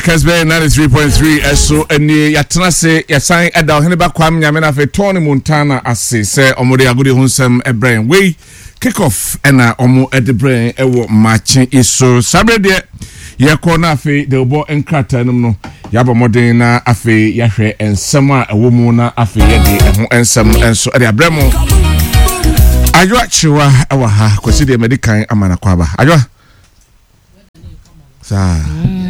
Kasbe 93.3 eso eni yatena se yasan eda ohene ba kwam nyame na fe Tony Montana ase se omode agudi hunsem ebrain we kick off ena omo edebrain ewo matching iso sabre de yekọ na afi de obo enkrata num no yaba modern na afi yahwe ensem a ewo mu na afi yede eho ensem enso ede abramo ajwa chiwa ewa ha kwesi de medican amana kwaba ajwa sa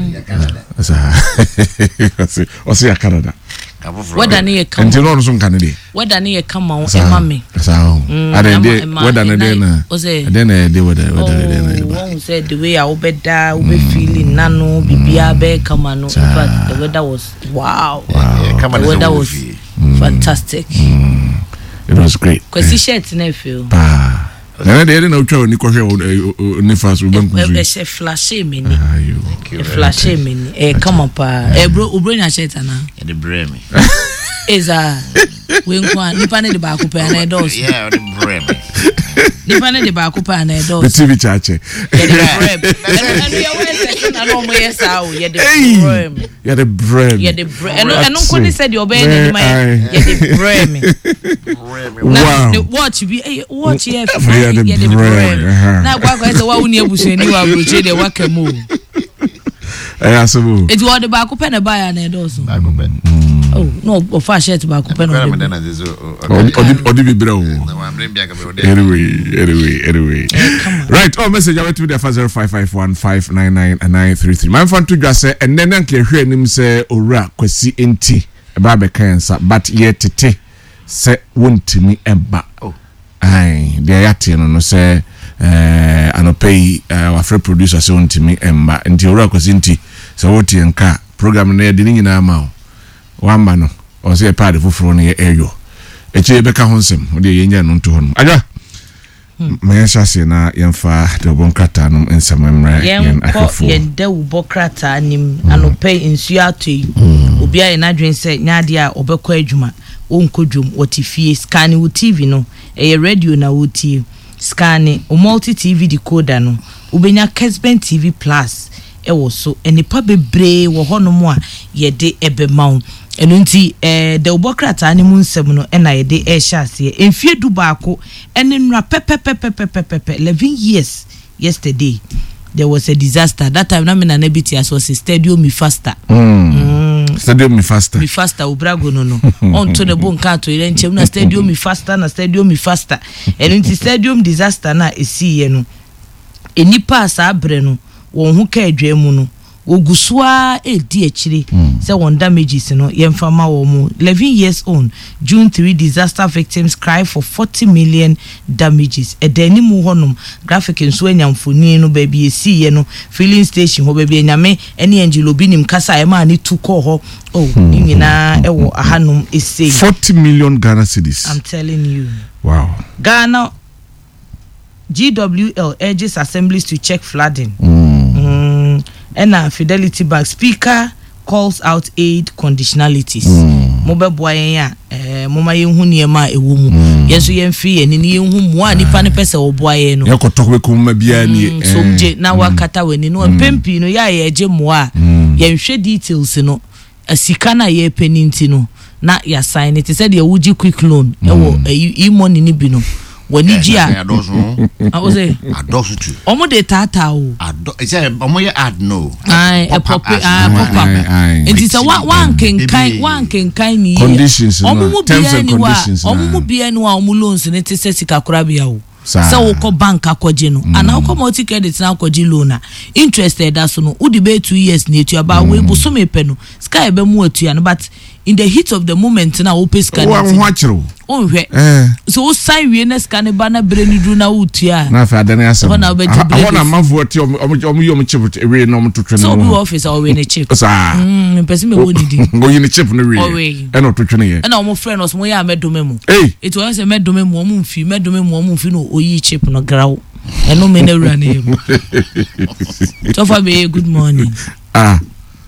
Osi ya Canada. Weda ni ye kama. Nti no so Canada. Weda ni ye kama o emame. Sa. Ade weda na dey na. Ade na dey weda na. One said the way I obeda, we feeling nano bibia be kama no. But the weather was wow. The weather was fantastic. It was great. Kwesi shirt na feel. Na dey na utwa ni kohwe ni fast we banku. E she flash me ni. E flash me ni. Come up bro nya shirt na. E de breme. Eza we nkwa nipa ne de ba akupa na edos. Yeah, the breme. Nipa ne de ba akupa na edos. The TV chache. Yeah, the breme. And we always say na no mo yes how yeah the breme. Yeah the breme. Yeah the breme. And no ko said your be na yeah the breme. Wow. Watch be watch here. Yeah the breme. Na gwa say wa uni ebusuani wa broche de wakamu. Asabu. It was the ba akupa na ba ya na edos. Oh no, of a shirt ba akupa no. Odi bibra o. Anyway. Right, message away to the 0551599933. My fan to just say and then anke hwe nim say owura kwasi enti e ba be kansa but ye tete say wontimi eba. Oh. Ai, dey yate no say anopay our free producer say wontimi emba enti owura kwasi enti say woti enka program na ye de nyina ma o. Wamba no o say part fufuro no ye eyo eche beka honsem o de yenya no nto hono aja me shase na yemfa de bonkrata no ensamemra yen akofo yen de ubokrata anim anope nsu atoi obi aye na dwen se nyaade a obekọ adwuma onkodwom wotifie scan wo TV no eye radio na wo tie scan o multi TV decoder no ubenya Kesben TV Plus ewo so enipa bebre wo hono a yede ebemaw enunti de obokrata animu nsem no na yede ehyiase enfie du baako ene nra pepepepepepepe 11 years yesterday there was a disaster that time na me na nebiti as was stadium faster stadium faster obrago no on to the bonka to ile nchem na stadium faster enunti stadium disaster na esi ye no enipa asa abre no won hu ka adwemu no ogusua edi akire say won damages no yemfama wo mu 11 years on June 3 disaster victims cry for 40 million damages edani mu honum graphic nso anyamfoni no ba bi esi ye no filling station ho ba bi anyame ene Angelo binim kasa e ma ni tuko ho nyina ewo ahanum ese 40 million Ghana cedis. I'm telling you. Wow. Ghana GWL urges assemblies to check flooding. And Fidelity Bank speaker calls out aid conditionalities. Mobile ya moma yenhu niema ewo mu. Yeso yemfi ye ni yenhu mu a nipa ne pese oboaye no. Yakotokwe kuma bia ni somje na wakata weni no pempi no ya eje mu a yenhwe details no asika na ye peninti no na ya sign it said ye wuji quick loan ewo e money ni bi no wani jia awoze adosu tu omo de tata o say omo ye add no ai pop up it is a one can ni conditions omo mu bia ni wa omo loans ne te se sika kura bia o sa wo ko bank akwaje no ana wo ko multi credit na akwaje loan interested that so no udi be 2 years na etu aba we bu so me pe no sky be mu atu ya no but in the heat of the moment na wo pay scan onhwe so sign we na scan ba na bre ni du na utua na fa adane asem ona manfo ti om chip we na om totwe no so be office or we na chip person me woni di go yin chip no we e no totwe ne ye na om friend us mo ya medome mu it was say medome mu om mfi no oyi chip no graw eno me na wura na yem so for me good morning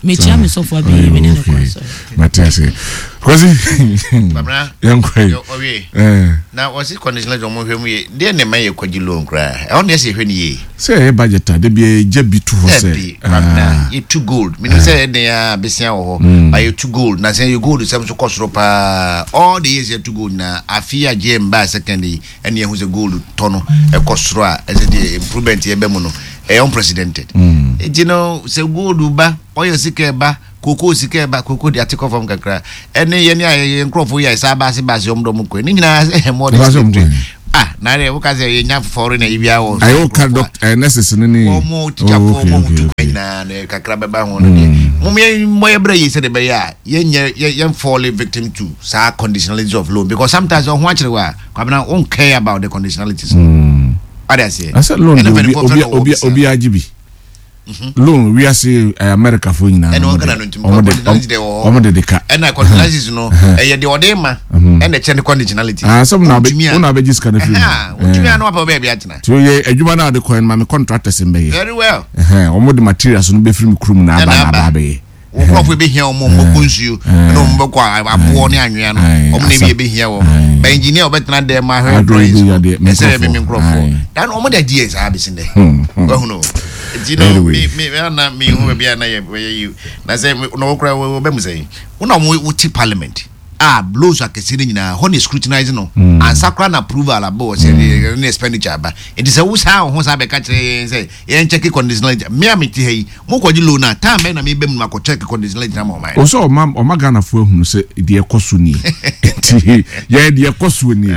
me chia me so for be me ne ko so Matiasi kwasi Babra yankwai na wasi conditional jo mo hwemu ye de ne maye kwaji loan kra e on yes hwe ni ye say budget de be jabi tu ho say Babra you too gold me say de ya besia wo ho by you too gold na say you gold sem so kosoro pa all the years you too gold na afia gem ba secondly and ye hu say gold tono e kosoro a e say improvement ye be mu no e unprecedented you know say gold ba oyo sike ba koko sike ba koko di atiko from kakra ene ye ni aye nkrofo ye sa ba se omdo mu ko ni nyina mo de na re wo ka se ye nya foreign na ibia wo ayo ka doctor nurses ni mo teacher for mo tu na ne kakra be ba ho no de mo ye bra ye se de be ya ye fall victim to sa conditionalities of loan because sometimes on watch wa kwabna won care about the conditionalities I said loan obi ajibi loan we are say America for nyina and one de ka and I conditionalities no e de odema and the change conditionality some na be just kind of you know about baby atina so ye adwuma na de coin ma me contractors mbe very well omo de materials no be film krum na ba be wo be here omo konsu no mbo kwa abo ne anwea no omo ne be here wo ba engineer obetna de ma hair drawings e say me microphone dan omo de DS abisin de go no you know me na me who be na you na say no kra we be mu say una mo wuti parliament blows akesini nyina honey scrutinizing no and sacral approval about say expenditure ba it is a wo sa ho sa be ka kire say yen check conditionality me amiti hey mo kwaji loan na time na me be mu ma ko check conditionality na mo mai o so o magana fo ehunu say de ekoso ni ye de ekoso ni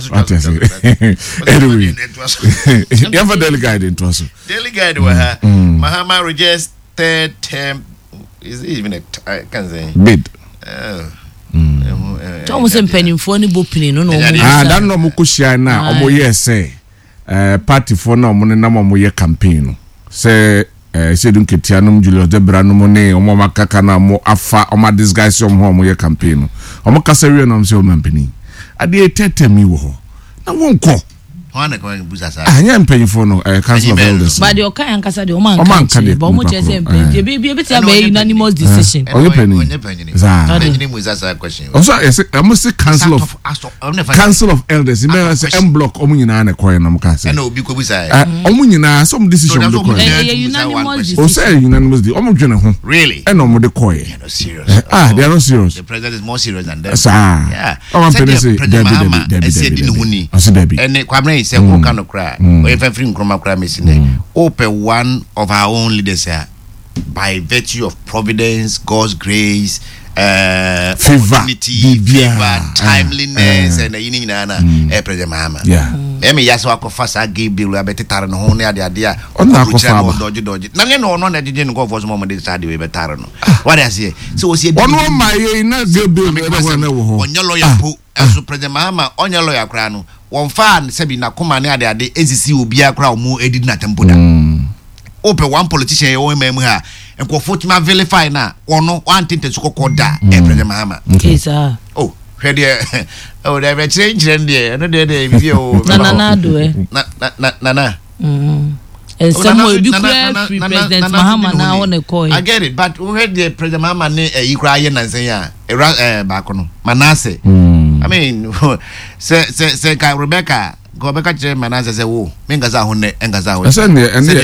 anyway you have a delegate into us delegate wa Mahama registered term is even a can say bid Tom was pennyfo ni bopini no that no mukushia na omo ye say party for na omo na omo ye campaign say Sedun Ketianum Julius Debranum ne omo makaka na mo afa omo disguise omo ye campaign omo kasawe na omo se omo mpani ade tetemi wo na wonko Wana kwa busasa anya mpanyifo no council of elders but the oka yankasa de oman kan ba mo chese mpanyifo be beti be unanimous decision onye penny musasa question also am say council of elders me say m block omu nyina na koy na mo ka say na obi ko busa omu nyina some decision de koy o say unanimous de omu dwene ho really and omu de koy they are not serious they are not serious the president is more serious than them yeah omu penny say Debbie and kwabna say who can cry or if free nkroma cry mesine open one of our own leaders here by virtue of providence, God's grace, favor, timeliness and yini nana President Mahama me yaso akofasa Gabriel abetitare no ho ne ade ade a doji na no no na dije no go for some de sade we betare no what I say so we see ono maye na Gabriel na wo onye lawyer po so President Mahama onye lawyer kra no won fa se bi na koma ne ade ade ezisi obi akra o mu edi na tempoda open one politician ye won memu ha enkofo tima verify na ono one thing to kokoda President Mahama okay sir oh hwe de oh they be change de no de bi o na do na some will be President Mahama na on a coin. I get it, but we had the President Mahama ne ikra ye nansen ya back no Manasseh. I mean say ka Rebecca go back to Manasseh say wo mengaza ho ne engaza ho. Say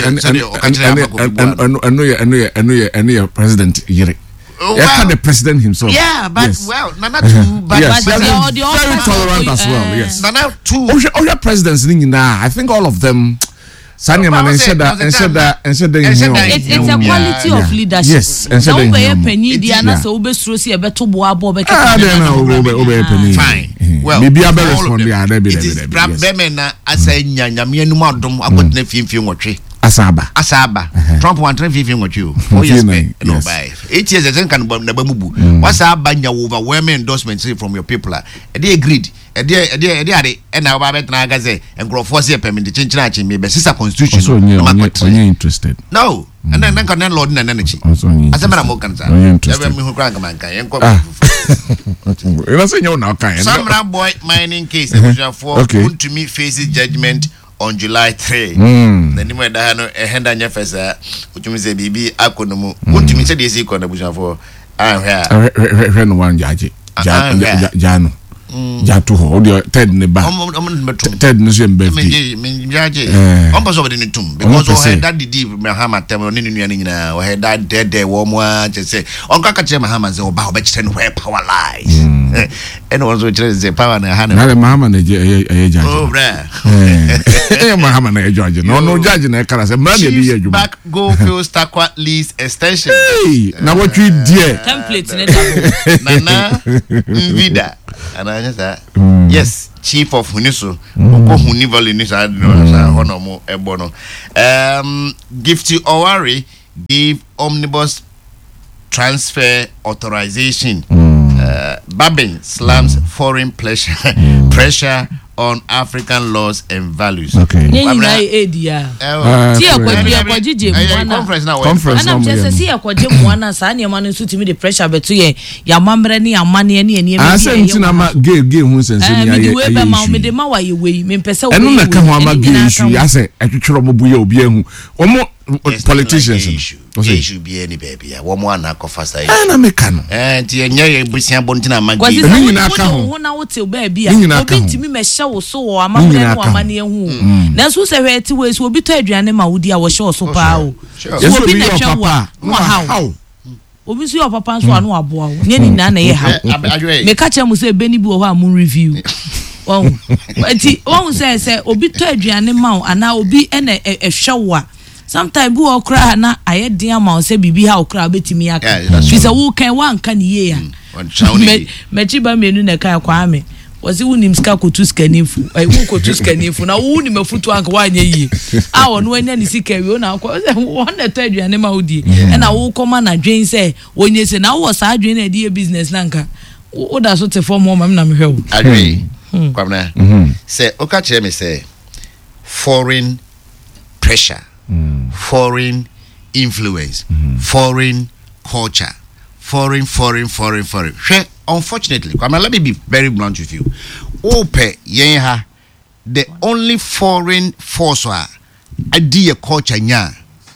and president yire. The president himself. Yeah, but yes. Well, Nana too, but yes, very tolerant as well. Yes, Nana too. All your presidents, I think all of them. Sanya man and said that it's a quality of leadership. Yes, and said penny the answer ube strosi ebe to boa bo be fine. Well, maybe I better respond there. It is problem na asa nyanyame anu adom akotena fiimfie nwotwe. Asaba. Trump want 350 nwotwe. Oh yes, no buy. 8 years then kan na bamubu. Wasaba nya overwhelming endorsement from your people. They agreed. Ade na oba betna agaze engrofo se permit chinchina achi me be sister constitution so you interested no and then kan lord na nachi asema mo kan sa ya me hu kran kan kan enko you say you na kan Samra boy mining case for to me faces judgment on July 3. The name of the Henda Jefferson, which means a BB Akonomu. What you said is equal to for I'm here. One judge. Jano. Jatu ho the Ted Neba. Ted Nuzim Bevi. Almost over in the tomb because I had that deep Mahama Tamanina or had that dead day warm one to say on Kakacha Mahamas or Bowbech where power lies. And also the power and Hannah Mahama. Oh, rare. Mahama Georgia. No judge in a car as a man. Back go fill Stakwa lease extension. Now what you did templates in it. Nana Vida. And I just yes, chief of Huniso, Hunival in this Honomo Ebono. Gifty Owari gave omnibus transfer authorization. Babin slams foreign pressure on African laws and values. Okay. Conference now. And I'm just see a quadrum Sani man suit me the pressure between Yamambrani and money and I said, gay who's and the Mawa you way, Mempesa. And not come on, I say, I could trouble Buyo, or more politicians. Should be any baby. One more knock of us. And I'm a can. And you're Bussia Bontina, my baby. To me, Michelle, so I'm money and who. That's who said 2 ways will be to Adriana Woody. I was sure so power. Yes, will be a papa. How? Obviously, your papa's one or boy. Nenny Nana, how? May catch him with a Benny Boa moon review. Oh, one says, Obi to Adriana Mount, and now be a shower. Sometimes we all cry na I dear man say bibi how cry beti me aka. She say who can one can ye ya. Mechiba menu na kai kwa me. Was you nim ska ko tu skanifu. I who ko tu skanifu na who ni mafutu anka wa nya yi. Ah ono anya ni sika wi ona kwa one na third ya ne ma odi. E na wo koma na dwen say onye say na wo sa dwen na die business nanka. Wo da so te form mo mam na me hwe. Adwe. Kwamna. Say oka che me say foreign pressure. Foreign influence, foreign culture, foreign. Unfortunately, let me be very blunt with you. Ope yenha, the only foreign force idea culture nya,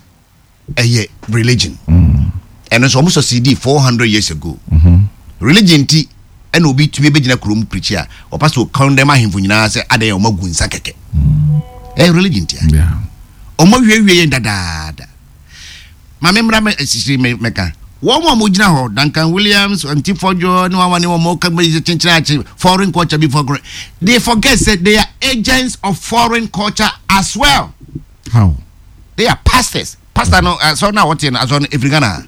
religion, and it's almost a CD 400 years ago. Religion ti and obi to be bejina kurum preacher or pastor condemn him for you say ade omagunsa keke. Religion ti. Yeah. Omo wiye dada ma memra meka wo mo gina ho Duncan Williams Antifojo no one mo ka be chinchina foreign culture before they forget that they are agents of foreign culture as well. How? They are pastors. Pastor no so now what in as on Africana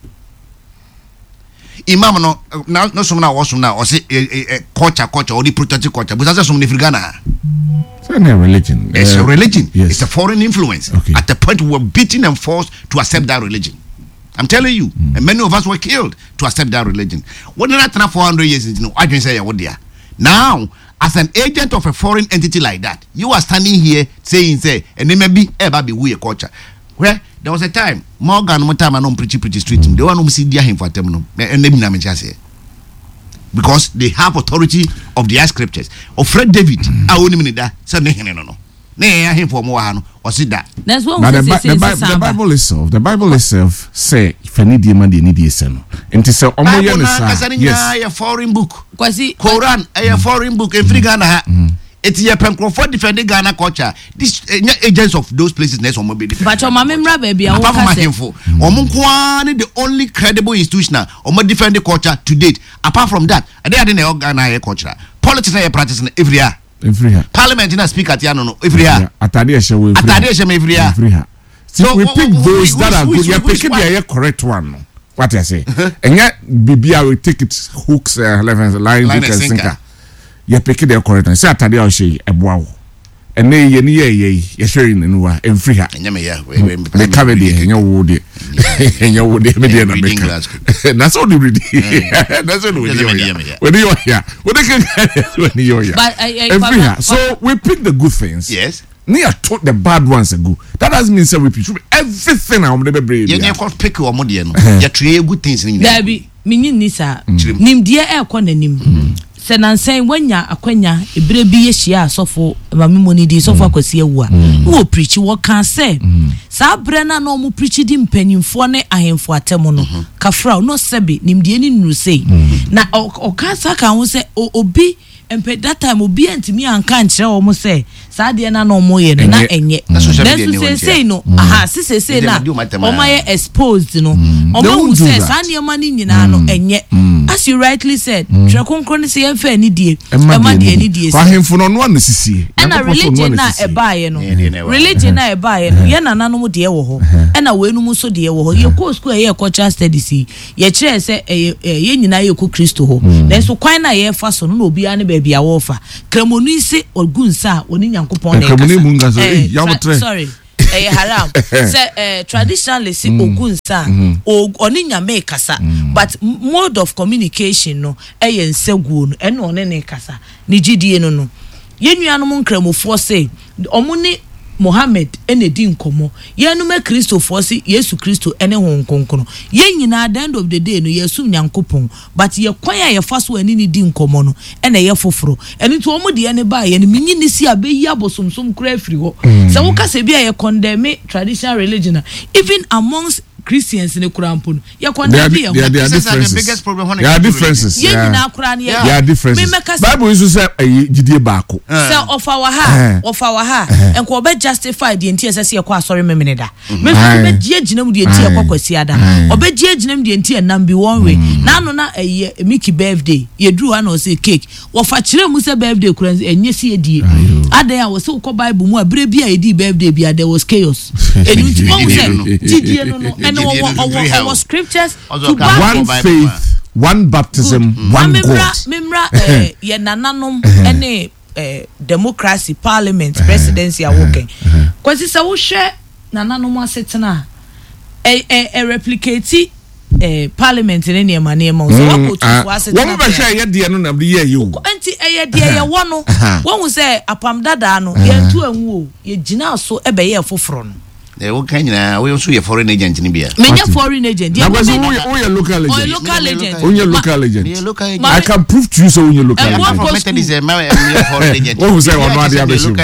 imam no so now or say culture or the protected culture but that's some Africana. It's a religion. It's a religion. Yes. It's a foreign influence. Okay. At the point we were beaten and forced to accept that religion. I'm telling you, and many of us were killed to accept that religion. What did that 400 years? I can say what they are. Now, as an agent of a foreign entity like that, you are standing here saying, and they may be ever be we a culture. Where there was a time, Morgan Motama non pretty street, the one who see dear him for terminal, and they say. Because they have authority of the scriptures. Of Fred David, I won't mean that. So no. Nay, I him for more or see that. That's what the Bible itself say if any demand need sen. And to say a foreign book. Quran a foreign book in Frigana. It's a Pencroft defending Ghana culture. These agents of those places next on mobile. But your mamma baby, I the only credible institution or more defend the culture to date. Apart from that, they are in the organized culture. Politics are practicing every year. Parliament in a speak at Yano every year. Every year. So we pick those that are good. You are picking the correct one. What I say. And yet, BBI will take it hooks, line and sinker. You pick the correct and say atade o she eboawo ene ye sharing nwa emfiri ha enya me ya me cover the enya wo de me de na make that's all the read that's all the when you here when they can so we pick the good things. Yes, near told the bad ones go. That doesn't mean say we pick everything I am the brain you call pick o mo de no you try good things in there be minyin nisa nim de e ko nanim senansen wanya akwanya ebire bi yehia asofo mame monidi sofo akwasi ewu a wo preach wo kan say sa bre na no mu preach di mpanyimfo ne ahemfo atemo no kafra no sebe nimdie ni nuru sei na o kan sa kan wo say obi empe that time obi antimi anka nkyere wo mo say sa de na no mo ye no na enye let's say no aha say na o ma ye exposed no o ma hu say sa ne ma ni nyina no enye as you rightly said twa konkro se ye fa ni die e ma die ni die kwa hemfo no no sisie na religion na ebaye no religion na ebaye no ye na nanom de wo ho e na we num so de wo ho ye ko school ye cultural studies ye kire se ye nyina ye ko Kristo ho na so kwan na ye fa so no obi ane ba bia wo fa kremonu ise ogunsa oni nyankopon na kremonu munga so ya motre sorry haram say traditionally si ogunsa oni nyame kasa but mode of communication no nsegu no eno one ne kasa ni gidie no yenuanom nkramofo say omuni Mohammed enedi nkomo yenu me Kristo fosi Yesu Kristo ene hon konkono ye nyina at the end of the day no Yesu nyankopon but ye kwan ya ye faso ani ni di nkomo no ene ye foforo eni to omo de ene ba ye ni minyi ni si abeyi abosomsom kura afiri ho se wo ka se bia ye condemn traditional religion even amongst Christians in the Quran, you condemn them. There are differences. There are differences. There are differences. Bible is say jidie baako. So of our heart, and ko be justify the entire say ko asori memene da. Me so be gie ginam the entire kwakwasi ada. Obe gie ginam the entire number one way. Na no na Mickey birthday. Ye drew an o say cake. Wo fa kire mu say birthday kuran enye si edie. Adan a wo say ko Bible mu abire bia edi birthday bia there was chaos. Enu mo say jidie no and our scriptures to one faith, one baptism, one God. Mimra ye nananom ene democracy, parliament, presidency are working. Kwasi sa wo hwe nananom asetena replicate parliament in any manner so what to asetena. Wo be hwe ye de no na ye you. Enti ye de ye wo no. Won say apam dada no ye ntu anwu ye gina so ebe ye foforo no. We can we also a foreign agent in Libya. Many foreign agent. That was only local agent. Local agent. Only local agent. I can prove to you so only local agent. What method is a foreign agent? What was that one? What the issue?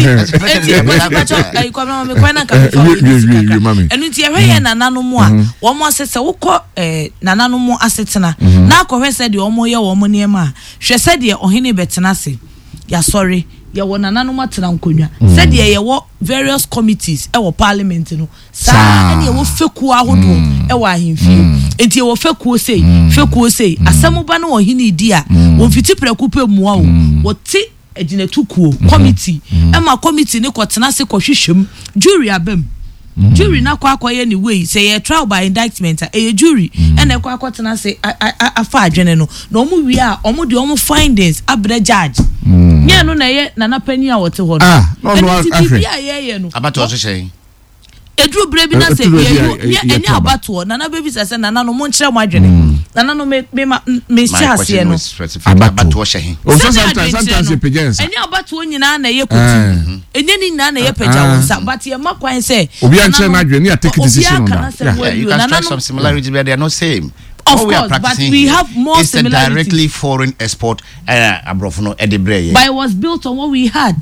And it's a way and ananomo. One more says, "Oko nananomo asetena." Now, Kohe said, "You omo ya omo niema." She said, "You ohini betenase." Ya sorry. Ya wona nanoma tena nkonwa said ye wo various committees e wo parliament no sa ene wo feku ahodo e wo ahemfie enti wo feku sei asemu ba no ohini di a wo fiti prekupe muwa wo ti aginatukuo committee e ma committee ne kwotena se kwhwehwem jury abem jury na kwakoye ni way say ye trial by indictment a jury and e kwakotena se afa adwene no na omu wi a omu de omu findings abra judge nye no na ye na napani a wote ho no bibia ye no abato so say edru brebi na say ye eni abato na bebi say na no mo nkyere mo adwene na no me siase no abato she o sometimes pagans eni abato nyina na ye koti eni ni na ye pagya wonsa but ye makwan say obi ankyere na adwene ya take decision on that you can try some similarities but they are not same. Of course, but we have more similarities. It's a directly foreign export abrofono edebreye. But it was built on what we had.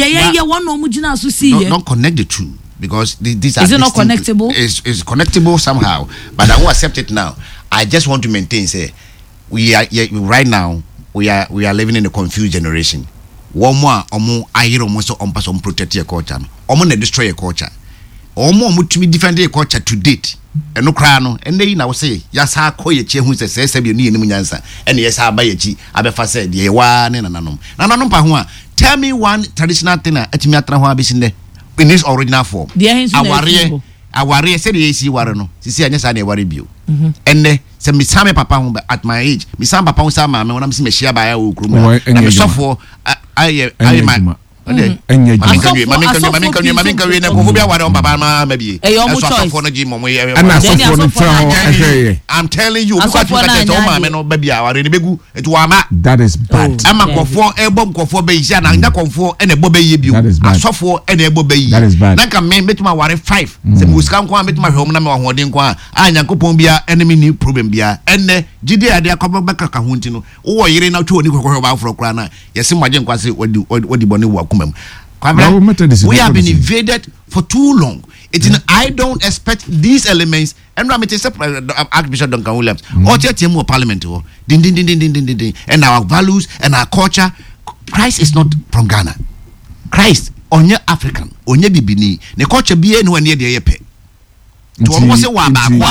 Not connect the two because these are. Is it not connectable? It's connectable somehow, but I won't accept it now. I just want to maintain say we are right now we are living in a confused generation. One more omo ayiro mo so on protect your culture. Omo na destroy your culture. Omo to be defend your culture to date. Eno kra no ene na wo say ya sa koye che hu se bi ni enim nyansa ene ya sa ba ye chi abefa say de wa ne nananom pa ho a tell me one traditional thing atimi atra ho abesinde in its original form aware say de esi ware no sisi anya sa na ware bio ene se mi same papa ho at my age mi same papa ho sa ma me wona mi se me hia ba ya wo krum na me sofo aye ma enye mami kan we na ko bia ware on baba ma bi so no gi mo ana so no tra I'm telling you because you can tell mama no baby ware ne begu etu ama that is bad ama kofo ebom kofo be yi na nya kofo e na ebo be yi bi asofo e na ebo be yi na ka me betuma ware 5 se muska nko betuma hwom na me hoden nko a nyankopon bia enemy ni problem bia enne gidi ade akọba beka ka ho ntino wo yire na twa oni kokoro ba afro kra na yesi maje nkwase wadi bone wo akumam we have been invaded for too long. I don't expect these elements. And I'm Archbishop Duncan Williams. All the parliament, and our values and our culture. Christ is not from Ghana. Christ, on your African, on your Bibini, the culture be anywhere near the Epe. To almost say,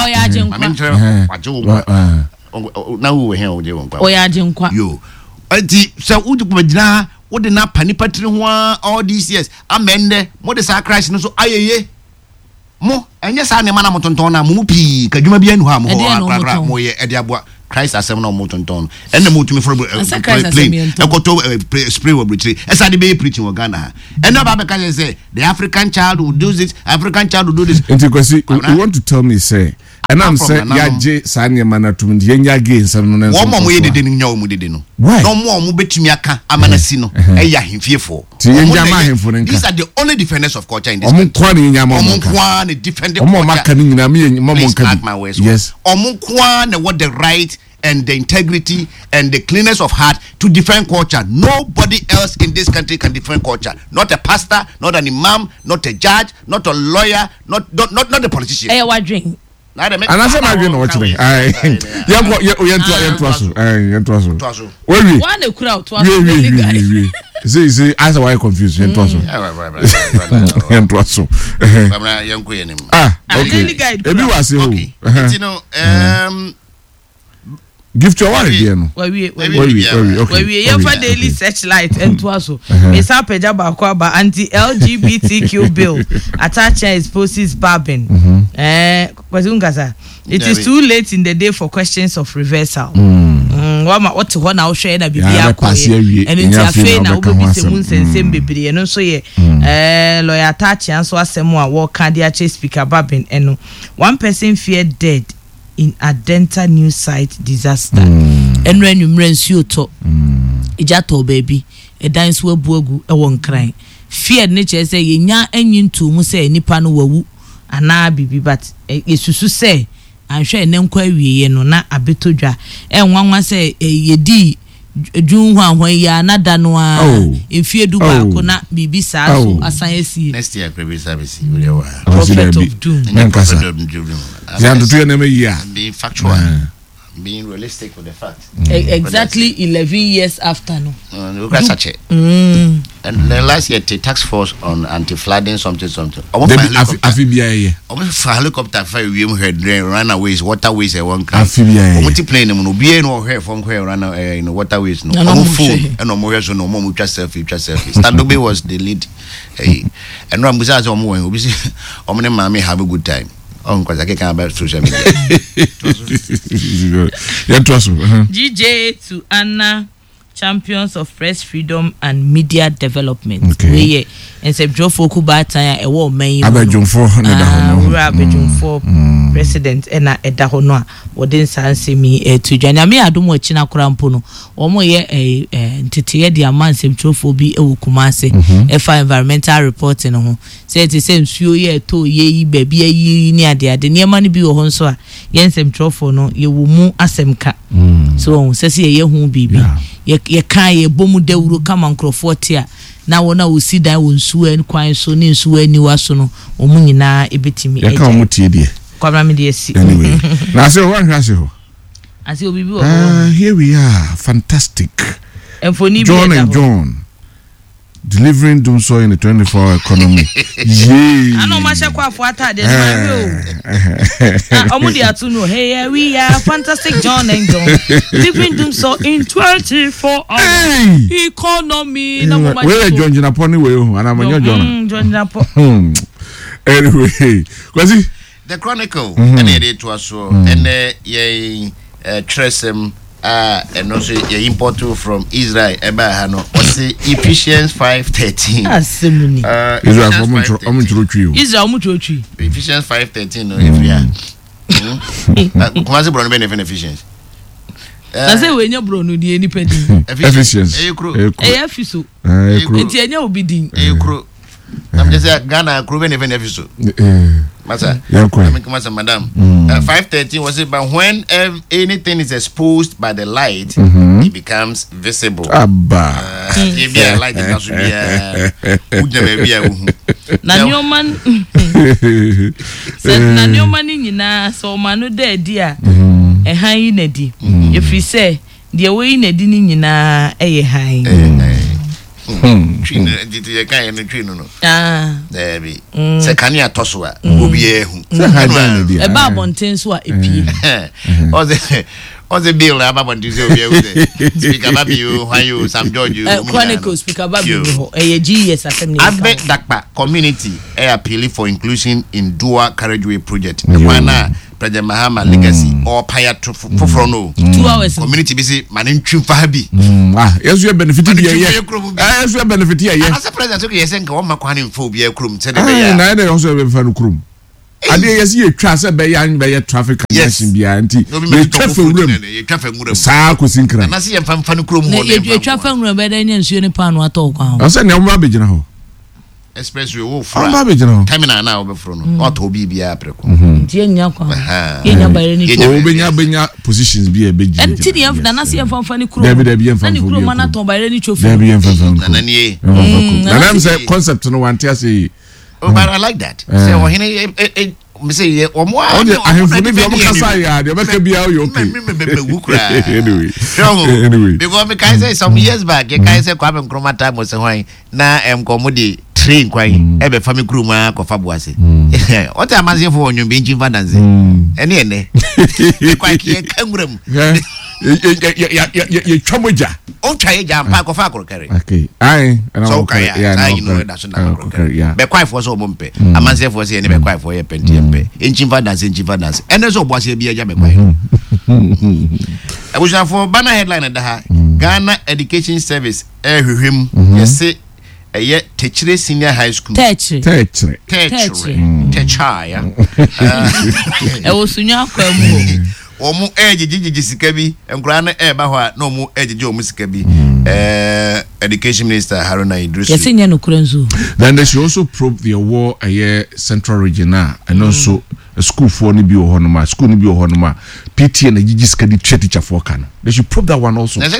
now we're here with you. So, what the na panipatri all these years amende mo de sacrifice no so ayeye mo enye sa ne mana motonton na mo pi kadwuma bia nu ha mo akra mo ye ede aboa Christ asem na mo tonton enne mo tumi for play ekoto spray wo britri esa de be preaching wo Ghana enne ba be can say the African child will do this, African child will do this. Into kwesi you want to tell me say and I'm say yaje sanye mana tum de nya against no no mo ye de nya mo de no no mo betumi aka amana si no eya hemfiefo these are the only defenders of culture in this country omukwa ne defend culture yes omukwa ne what the right and the integrity and the cleanness of heart to defend culture. Nobody else in this country can defend culture. Not a pastor, not an imam, not a judge, not a lawyer, not a politician. Hey, what drink? And I said, I'm going to watch it. One a crowd. See, as I confused. Okay. You know, gift your one again. We for daily searchlight and twaso. It's a page about anti-LGBTQ bill. Attaching exposes Babin. It is too late in the day for questions of reversal. What to one I'll share that be and it's a fair now will be some same baby and also lawyer attach and so as some more walk cardiac speaker Babin and one person feared dead in a dental new site disaster. And when you you to Ijato baby, a dance will bogu a one crying. Fear nature say ye nya enyin to mu say nipa no wawu ana bibi but yesusu say I'm sure nenkwa wie no na abetodwa enwanwa say ye di Junwa ya nada no a efie du ba ko na bibi sa so asan esi next year previous service prophet of doom being factual being realistic with the fact exactly 11 years after no and the last year the task force on anti-flooding something helicopter fire we had runaways waterways and one car multiplane no be no here from where run in waterways no phone and no more so no more selfie Standobe was the lead and Rambuza omo we see omne mama have a good time because I can't about social media. GJ to Anna, champions of press freedom and media development. Okay. And say Joe Foku Bataya a war main. Abejumfo president and Edahonoa wouldn't say me to Janami Adumo China Kurampuno or more ye a the amount same trophy a Kumase FI environmental reporting on said the same few year 2 ye baby a ye near the near money be on so yen same trophy no you will move asemka so says ye who be ye can ye bomu de uru come on Crofortia. Now wona we see that won su en kwan so ne su ani waso no omu nyina ebetimi e ka omu tie die kwabra me de si anyway na say one hwase ho ase obibi wo here we are fantastic Enfoni John and John delivering Dumso in the 24-hour economy. Yeah. I know my shakwa atade omu dia to know here we are fantastic John and John delivering Dumso in 24 hours economy na mo where John Jinaponi we and am John Jinapo anyway kwasi the Chronicle and it was so and ye Tresem and also the import from Israel Ebahano was Ephesians 5:13. Israel Ephesians 5:13 no if you are Kumasi Brown benefit Ephesians I say when you Brown no di any pedi Ephesians Efiso enti enya obi din I'm just Ghana Kruven benefit so Masa Kumasa madam 513 was it? But when anything is exposed by the light, it becomes visible. Abba. Light is na nyoman nyina so manu de dia han yi na di efri say de we yi na di ni nyina eye han twin you can no there be se kani atoso a obi ehu e ba bonten so a epie on the bill about to say speaker baby you why you Sam George you Chronicles speaker baby e GS assembly Advent Dakpa community appealing for inclusion in dual carriageway project one President Mahama legacy or paya to for no 2 hours community be say manin twimfa bi yes you benefit here yes you benefit here as a president okay yes nka won makwa ne fo bi ekrum se de be ya na dey also be fa no krum ade yes ye twa se be ya traffic congestion bia anti ye traffic nguram sa ko sinkra na se ye fa no krum ho ye traffic nguram be da nya nsuo ne pa no ato kwa ho se ne mo abegina ho expressway wo fra terminal na obefro no auto bibia preko die nya kwa ye nya bare ni benya positions bi e beji enti die na na se fa ni kuro da bi en fa ni kuro mana to bare ni chofu da bi en fa na nie na am say concept no want to say but I like that say o hene me say o mo a ahemfo ni bi o kasa ya de o beka bia o yo me wukura anyway because me kai say some years back ye kai say kwa me nkroma time was hwan na komodi train kwan ebe fami group ma ko fabuase what am I for onyo be nchimfa dance ene kwa ki kanguram ye twamoja o twa ye jampa ko fa korokare okay ai so kai ya you know that so na korokare be kwa for so bompe amanse for say ne be kwa for ye penti empe nchimfa dance ene so boase bia ja be kwa abuja for banner headline da ha Ghana Education Service hwehwem yesi eye Techire Senior High School Techire ya e wo sunya akwa mu omu ejiji sika bi enkura na ba ho na omu ejiji omu sika bi Education Minister Haruna Idris yes nya no kura nzu then they should also probe the war central region and also a school for ni bi ohonoma school ni bi ohonoma PTA na ejiji sika di teacher for kan they should probe that one also good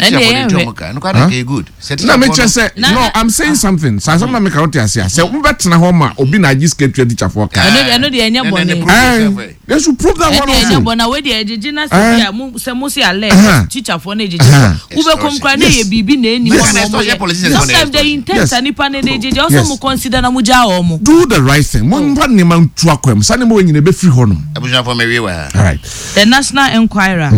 no me say no I'm saying something so some make out here say we better na homa obi na ejiji sika teacher for kan eno de enya bone they should prove that one also enya bona we de ejiji na se mo se ale teacher for na ejiji ube kom kwa na ye bibi na eni mo sometimes the intent anipa na ejiji also mo consider na mo ja o mo do the right thing mo mpa ne man tu akwam sane mo nyine be free honum abuja for me we wa all right the National Enquirer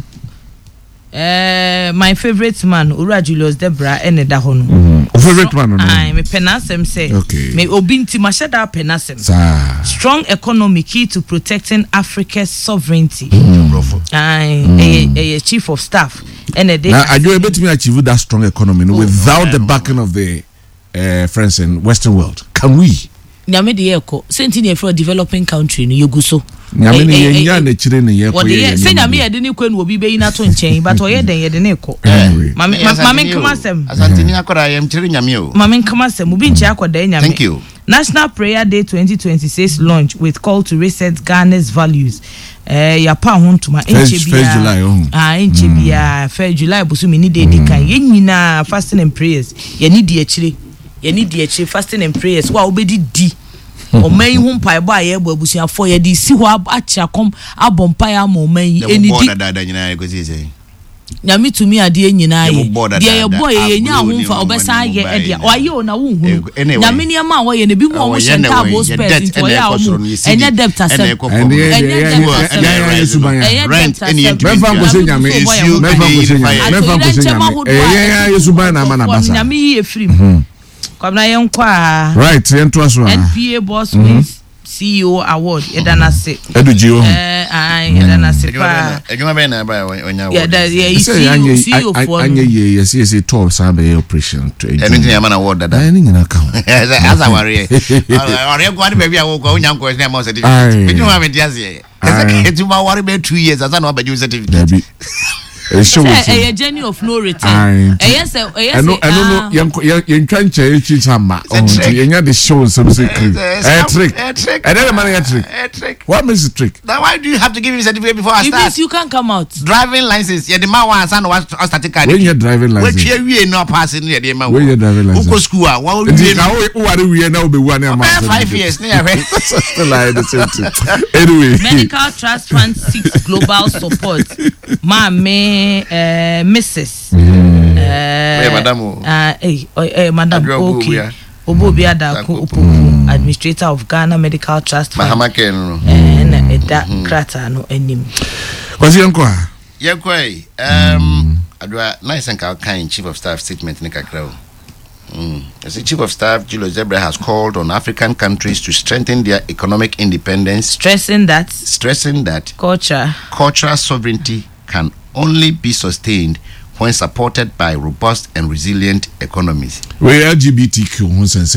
my favorite man Ura Julius Debra ene da ho no favorite man no ai me penasem say me obinti mashada penasem strong economy key to protecting Africa's sovereignty ai chief of staff ene dey are you able to achieve that strong economy without the backing of the friends in Western world? Can we nyame de yeko sentini for developing country no yeguso nyame ne yenya na chire ne yeko ye se nyame ye de ne kwenu obi be ina to nchen but oye den ye de ne ko mame nkamasem asantini akora yem chire nyame o mame nkamasem obi nche akoda nyame. Thank you. National Prayer Day 2026 launch with call to reset Ghana's values. Ya pa hontuma enche bia fair July busumi ni de kan ye nyina fasting and prayers ye ni de achire fasting and prayers wa obedi di o man hu mpai ba ye bo abusia for ye di si ho acha kom abompai ama o man eni di dada nyina go si say nyame tumi ade nyina ye ye boy ye nya ho mfa obesa ye e dia o aye o na wo hu nyame ni ama wo ye ne bi mu o shenta abo space into ya o mu enya debt asem rent eni mefa ko se nyame yesuban na mana basa nyame ye free kwabna yenkwa right yento so NPA boss wins CEO award edana-se edugio edana-se pa ejuma be na ba onya award CEO for anye yes top sabe operation anything ya man award dada any nyina ka as a worry ore ko ade be bia wo ko onya nko se ma certificate ejuma be diase ejuma worry be 2 years as na ba certificate show a journey of no return. Yes, no, Yankancha Chitama. You the show some secret. A trick. I don't know a trick. What makes a trick? Now, why do you have to give me a certificate before I start? If you can't come out. Driving license. Yeah, the man wants and was starting card. When you're driving license. Which you no passing here, the man. When you're driving license. Who school? What we now be 1 year. 5 years. Anyway. Medical Trust Fund 6 global support. Mrs. Madam. Okay. Obobiada Opoku, Administrator of Ghana Medical Trust Fund. And that crata no enim. Was he uncle? Yakwe. Adwa nice and kind Chief of Staff statement in Kakrao. As the Chief of Staff, Julius Zebra has called on African countries to strengthen their economic independence, stressing that cultural sovereignty can only be sustained when supported by robust and resilient economies. We LGBTQ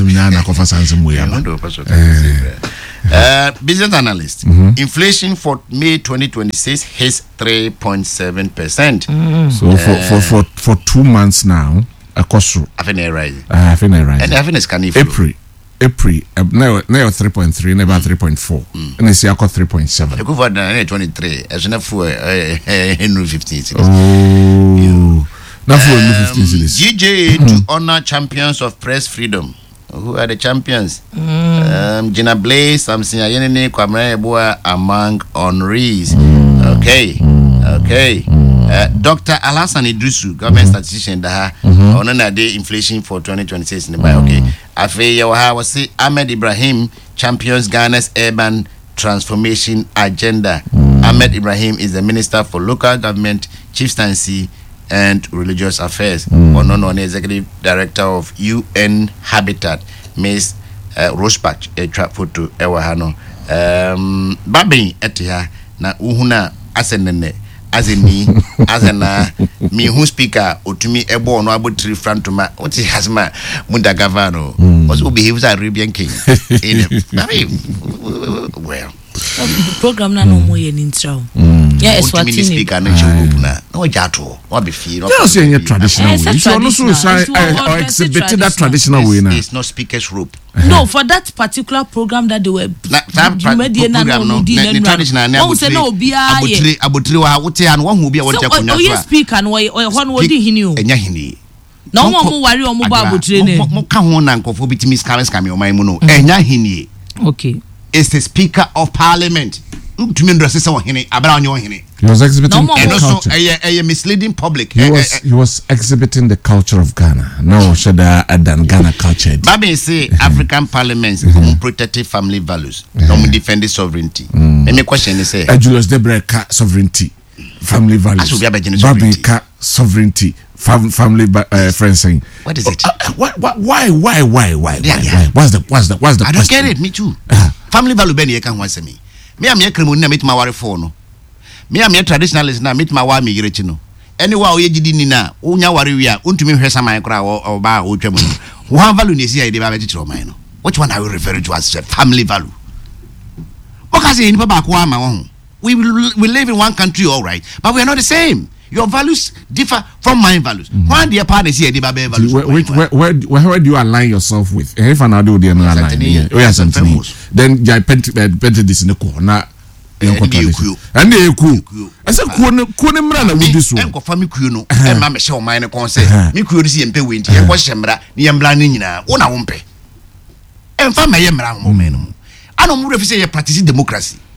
business analyst. Inflation for May 2026 hits 3.7%. So for 2 months now. I think they're right. I think they're right. And I think it's can April, now 3.3, never 3.4, and it's 3.7. You go for 23. As enough for 15. Oh, now for 15. GJ to honor champions of press freedom. Who are the champions? Gina Blaze, Samson Ayenene, Kwame Eboa among honorees. Okay. Dr. Alassane Idrisu, government statistician, on another day inflation for 2026 in the bio. Okay. Afe Yawaha was say Ahmed Ibrahim champions Ghana's urban transformation agenda. Ahmed Ibrahim is the Minister for Local Government, Chieftaincy and Religious Affairs. On Executive Director of UN Habitat, Ms. Rospach, a trap photo, Ewahano. Babi etiha na uhuna asenene. As in me, me who speaker or to me a born or about 3 front to my what he has my Munda Gavano was who behaves as Arabian king. Well, program na no more in intro. Yes, what you speak and no jato, what be fear. You're traditional way. You also exhibited that traditional way now. It's not speaker's rope. No, for that particular program that they were okay. It's the Speaker of Parliament. He was exhibiting culture. A misleading public. He was exhibiting the culture of Ghana. No, should than Ghana culture. Babi say African parliaments protected family values. Defending sovereignty. Let me question you say. Julius Zebra sovereignty, family values. Babi sovereignty, family friends saying. What is it? Why? What's the question? I don't get it. Me too. Family value ben you can once me. Me am here criminal meet my worry for no. Me am here traditionalist na meet my wa me yirechi no. Anywhere we gidi ni na unya wari wi a untumi hwe saman kra o ba o twam no. One value na esi ai de ba be titiro man no. Which one are we referring to as family value? Because in ba ko ama wo. We live in one country all right, but we are not the same. Your values differ from my values. Why the part is here, the values? Where do you align yourself with? If an adult, then I painted this in the corner. And they cool. I said, Kunemrana with this one. Family Kuno, and Mamma show mine a concert. Me could see and pay winter, and wash Shambra, Niamblanina, Ona Wumpe. And Famma Yamra, Momentum. I don't know if you say practicing democracy.